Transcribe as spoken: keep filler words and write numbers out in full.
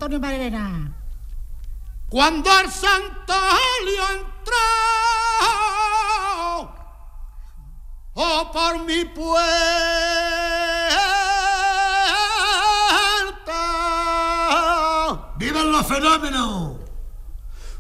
Antonio Marena. Cuando el Santo Helio entró, oh, por mi puerta, ¡vivan los fenómenos!